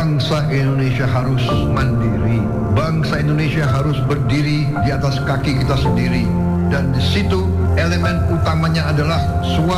bangsa Indonesia harus mandiri. Bangsa Indonesia harus berdiri di atas kaki kita sendiri. Dan di situ elemen utamanya adalah suara